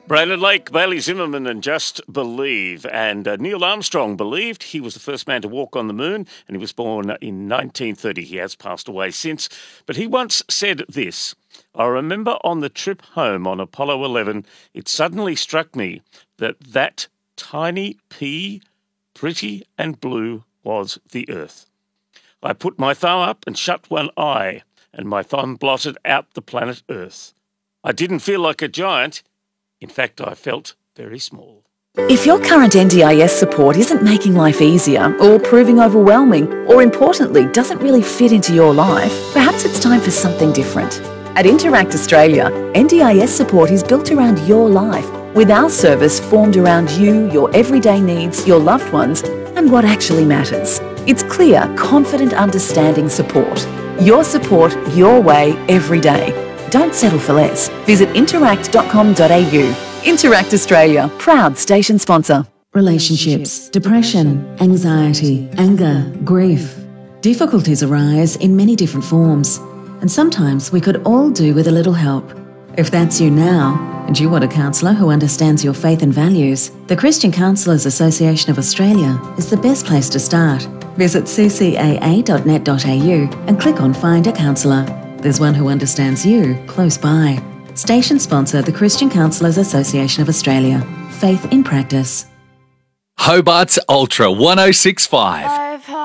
Braylon Lake, Bailey Zimmerman and Just Believe. And Neil Armstrong believed he was the first man to walk on the moon, and he was born in 1930. He has passed away since. But he once said this: "I remember on the trip home on Apollo 11, it suddenly struck me that tiny pea, pretty and blue, was the Earth. I put my thumb up and shut one eye, and my thumb blotted out the planet Earth. I didn't feel like a giant. In fact, I felt very small." If your current NDIS support isn't making life easier, or proving overwhelming, or importantly, doesn't really fit into your life, perhaps it's time for something different. At Interact Australia, NDIS support is built around your life, with our service formed around you, your everyday needs, your loved ones, and what actually matters. It's clear, confident, understanding support. Your support, your way, every day. Don't settle for less. Visit interact.com.au. Interact Australia, proud station sponsor. Relationships, depression, anxiety, anger, grief. Difficulties arise in many different forms, and sometimes we could all do with a little help. If that's you now, and you want a counsellor who understands your faith and values, the Christian Counsellors Association of Australia is the best place to start. Visit ccaa.net.au and click on Find a Counsellor. There's one who understands you close by. Station sponsor, the Christian Counsellors Association of Australia. Faith in practice. Hobart's Ultra 1065.